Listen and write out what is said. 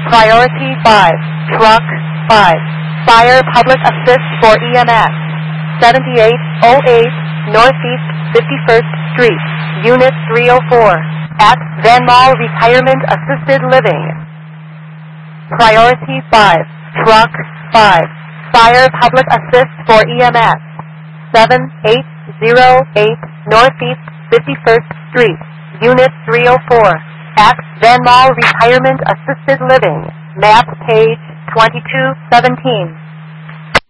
Priority 5, Truck 5, Fire Public Assist for EMS, 7808 Northeast 51st Street, Unit 304, at Van Mall Retirement Assisted Living. Priority 5, Truck 5, Fire Public Assist for EMS, 7808 Northeast 51st Street, Unit 304, at Van Mall Retirement Assisted Living, map page 2217.